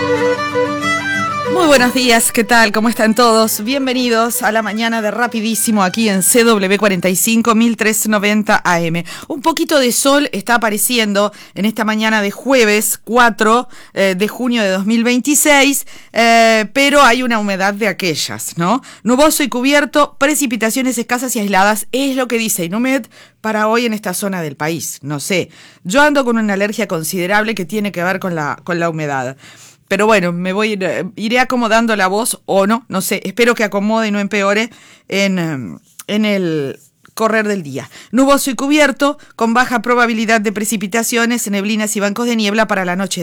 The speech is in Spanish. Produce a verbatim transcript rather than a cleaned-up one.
Muy buenos días, ¿qué tal? ¿Cómo están todos? Bienvenidos a la mañana de Rapidísimo aquí en C W cuarenta y cinco mil trescientos noventa A M. Un poquito de sol está apareciendo en esta mañana de jueves cuatro de junio de dos mil veintiséis, eh, pero hay una humedad de aquellas, ¿no? Nuboso y cubierto, precipitaciones escasas y aisladas, es lo que dice Inumet para hoy en esta zona del país. No sé, yo ando con una alergia considerable que tiene que ver con la, con la humedad. Pero bueno, me voy, iré acomodando la voz o no, no sé, espero que acomode y no empeore en, en el correr del día. Nuboso y cubierto, con baja probabilidad de precipitaciones, neblinas y bancos de niebla para la noche.